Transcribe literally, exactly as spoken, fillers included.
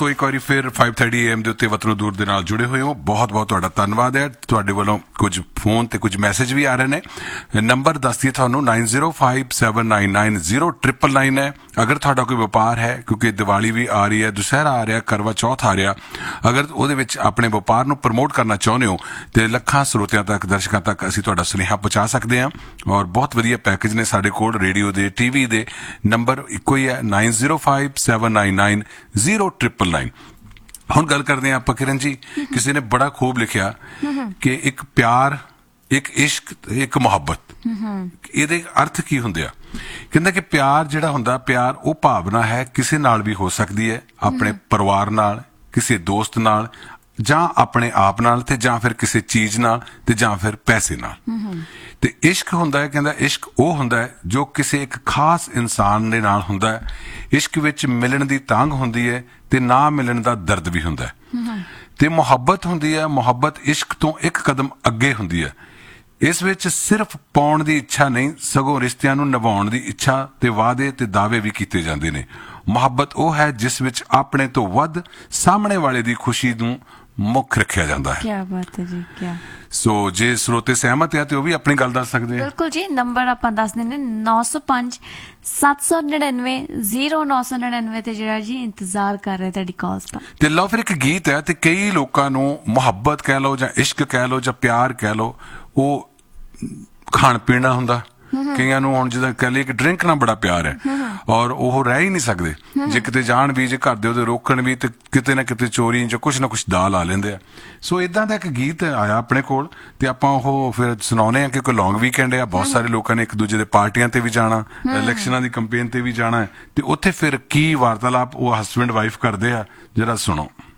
ਦੋਸਤੋ ਇੱਕ ਵਾਰੀ ਫਿਰ फाइव थर्टी ए एम ਦੇ ਉੱਤੇ ਵਤਨੋਂ ਦੂਰ ਦੇ ਨਾਲ ਜੁੜੇ ਹੋਏ ਹੋ। ਬਹੁਤ ਬਹੁਤ ਤੁਹਾਡਾ ਧੰਨਵਾਦ ਹੈ। ਤੁਹਾਡੇ ਵੱਲੋਂ ਕੁਝ ਫੋਨ ਤੇ ਕੁਝ ਮੈਸੇਜ ਵੀ ਆ ਰਹੇ ਨੇ। ਨੰਬਰ ਦੱਸ ਦਈਏ ਤੁਹਾਨੂੰ nine zero five seven nine nine zero triple nine है। अगर ਤੁਹਾਡਾ ਕੋਈ ਵਪਾਰ ਹੈ, ਕਿਉਂਕਿ ਦੀਵਾਲੀ ਵੀ ਆ ਰਹੀ ਹੈ, ਦੁਸਹਿਰਾ ਆ ਰਿਹਾ, ਕਰਵਾ ਚੌਥ ਆ ਰਿਹਾ, ਅਗਰ ਉਹਦੇ ਵਿੱਚ ਆਪਣੇ ਵਪਾਰ ਨੂੰ ਪ੍ਰਮੋਟ ਕਰਨਾ ਚਾਹੁੰਦੇ ਹੋ ਤੇ ਲੱਖਾਂ ਸਰੋਤਿਆਂ ਤੱਕ, ਦਰਸ਼ਕਾਂ ਤੱਕ ਅਸੀਂ ਤੁਹਾਡਾ ਸੁਨੇਹਾ ਪਹੁੰਚਾ ਸਕਦੇ ਹਾਂ। ਔਰ ਬਹੁਤ ਵਧੀਆ ਪੈਕੇਜ ਨੇ ਸਾਡੇ ਕੋਲ, ਰੇਡੀਓ ਦੇ, ਟੀਵੀ ਦੇ। ਨੰਬਰ ਇੱਕੋ ਹੀ ਹੈ nine zero five seven nine nine zero triple nine. ਹੁਣ ਗੱਲ ਕਰਦੇ ਹਾਂ ਆਪਾਂ ਕਿਰਨ ਜੀ। ਕਿਸੇ ਨੇ ਬੜਾ ਖੂਬ ਲਿਖਿਆ ਕਿ ਇੱਕ ਪਿਆਰ, ਇੱਕ ਇਸ਼ਕ, ਇੱਕ ਮੁਹੱਬਤ, ਇਹਦੇ ਅਰਥ ਕੀ ਹੁੰਦੇ ਆ? ਕਹਿੰਦਾ ਕਿ ਪਿਆਰ ਜਿਹੜਾ ਹੁੰਦਾ, ਪਿਆਰ ਉਹ ਭਾਵਨਾ ਹੈ, ਕਿਸੇ ਨਾਲ ਵੀ ਹੋ ਸਕਦੀ ਹੈ, ਆਪਣੇ ਪਰਿਵਾਰ ਨਾਲ, ਕਿਸੇ ਦੋਸਤ ਨਾਲ, ਜਾਂ ਆਪਣੇ ਆਪ ਨਾਲ, ਤੇ ਜਾਂ ਫਿਰ ਕਿਸੇ ਚੀਜ਼ ਨਾਲ, ਤੇ ਜਾਂ ਫਿਰ ਪੈਸੇ ਨਾਲ। ਤੇ ਇਸ਼ਕ ਹੁੰਦਾ ਹੈ, ਕਹਿੰਦਾ ਇਸ਼ਕ ਉਹ ਹੁੰਦਾ ਹੈ ਜੋ ਕਿਸੇ ਇੱਕ ਖਾਸ ਇਨਸਾਨ ਦੇ ਨਾਲ ਹੁੰਦਾ ਹੈ। ਇਸ਼ਕ ਵਿੱਚ ਮਿਲਣ ਦੀ ਤਾਂਘ ਹੁੰਦੀ ਹੈ ਤੇ ਨਾ ਮਿਲਣ ਦਾ ਦਰਦ ਵੀ ਹੁੰਦਾ ਹੈ। ਤੇ ਮੁਹੱਬਤ ਹੁੰਦੀ ਹੈ, ਮੁਹੱਬਤ ਇਸ਼ਕ ਤੋਂ ਇੱਕ ਕਦਮ ਅੱਗੇ ਹੁੰਦੀ ਹੈ। ਇਸ ਵਿੱਚ ਸਿਰਫ ਪਾਉਣ ਦੀ ਇੱਛਾ ਨਹੀਂ, ਸਗੋਂ ਰਿਸ਼ਤਿਆਂ ਨੂੰ ਨਿਭਾਉਣ ਦੀ ਇੱਛਾ ਤੇ ਵਾਅਦੇ ਤੇ ਦਾਅਵੇ ਵੀ ਕੀਤੇ ਜਾਂਦੇ ਨੇ। ਮੁਹੱਬਤ ਉਹ ਹੈ ਜਿਸ ਵਿੱਚ ਆਪਣੇ ਤੋਂ ਵੱਧ ਸਾਹਮਣੇ ਵਾਲੇ ਦੀ ਖੁਸ਼ੀ ਨੂੰ ਮੁੱਖ ਰੱਖਿਆ ਜਾਂਦਾ ਹੈ। ਕੀ ਬਾਤ ਹੈ ਜੀ, ਕੀ। ਸੋ ਜੇ ਸਰੋਤੇ ਸਹਿਮਤ ਹੈ ਤੇ ਉਹ ਵੀ ਆਪਣੀ ਗੱਲ ਦੱਸ ਸਕਦੇ ਆ। ਬਿਲਕੁਲ ਜੀ। ਨੰਬਰ ਆਪਾਂ ਦੱਸ ਦਿੰਦੇ नौ सौ पाँच सत्त सौ नड़िनवे जीरो नौ सौ नड़िनवे ਤੇ ਜਿਹੜਾ ਜੀ ਇੰਤਜ਼ਾਰ ਕਰ ਰਹੇ ਤੁਹਾਡੀ ਕਾਲਸ ਦਾ। ਤੇ ਲਓ ਫਿਰ ਇੱਕ ਗੀਤ ਹੈ, ਤੇ ਕਈ ਲੋਕਾਂ ਨੂੰ ਮੁਹੱਬਤ ਕਹਿ ਲਓ ਜਾਂ ਇਸ਼ਕ ਕਹਿ ਲਓ ਜਾਂ ਪਿਆਰ ਕਹਿ ਲਓ, ਉਹ ਖਾਣ ਪੀਣਾ ਹੁੰਦਾ। ਕਈਆਂ ਨੂੰ ਹੁਣ ਜਿੱਦਾਂ ਕਹਿ ਲਈਏ ਕਿ ਡਰਿੰਕ ਨਾਲ ਬੜਾ ਪਿਆਰ ਹੈ, ਔਰ ਉਹ ਰਹਿ ਹੀ ਨਹੀਂ ਸਕਦੇ। ਜੇ ਕਿਤੇ ਜਾਣ ਵੀ, ਜੇ ਘਰ ਦੇ ਉਹਦੇ ਰੋਕਣ ਵੀ, ਤੇ ਕਿਤੇ ਨਾ ਕਿਤੇ ਚੋਰੀ ਜਾਂ ਕੁਛ ਨਾ ਕੁਛ ਦਾਲ ਲਾ ਲੈਂਦੇ ਆ। ਸੋ ਇਦਾਂ ਦਾ ਇੱਕ ਗੀਤ ਆਇਆ ਆਪਣੇ ਕੋਲ, ਤੇ ਆਪਾਂ ਉਹ ਫਿਰ ਸੁਣਾਉਣੇ ਆ, ਕਿਉਂਕਿ ਲੌਂਗ ਵੀਕਐਂਡ ਆ। ਬਹੁਤ ਸਾਰੇ ਲੋਕਾਂ ਨੇ ਇੱਕ ਦੂਜੇ ਦੇ ਪਾਰਟੀਆਂ ਤੇ ਵੀ ਜਾਣਾ, ਇਲੈਕਸ਼ਨਾਂ ਦੀ ਕੰਪੇਨ ਤੇ ਵੀ ਜਾਣਾ, ਤੇ ਉੱਥੇ ਫਿਰ ਕੀ ਵਾਰਤਾਲਾਪ ਉਹ ਹਸਬੈਂਡ ਵਾਈਫ ਕਰਦੇ ਆ, ਜਰਾ ਸੁਣੋ।